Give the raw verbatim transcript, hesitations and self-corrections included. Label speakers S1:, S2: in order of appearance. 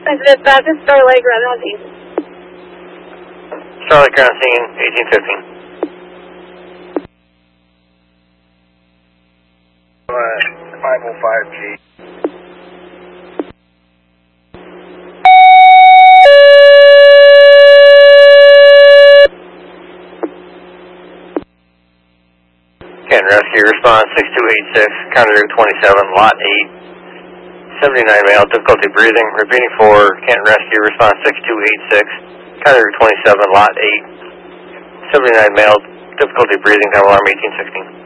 S1: Dispatch, this is Starlight Ground Housing.
S2: Starlight Ground Scene, eighteen fifteen.
S3: five oh five G.
S2: Canton Rescue, response six two eight six, County Route twenty-seven, Lot eight, seventy-nine male, difficulty breathing. Repeating for Canton Rescue, response six two eight six, County Route twenty-seven, Lot eight, seventy-nine male, difficulty breathing, time alarm eighteen sixteen.